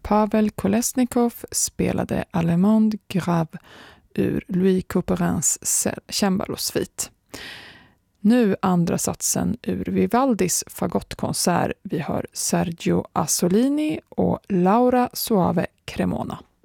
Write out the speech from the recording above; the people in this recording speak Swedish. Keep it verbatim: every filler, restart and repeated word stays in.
Pavel Kolesnikov spelade Allemande Grave ur Louis Couperins cembalosvit. Nu andra satsen ur Vivaldis fagottkonsert. Vi hör Sergio Assolini och Laura Soave Cremona.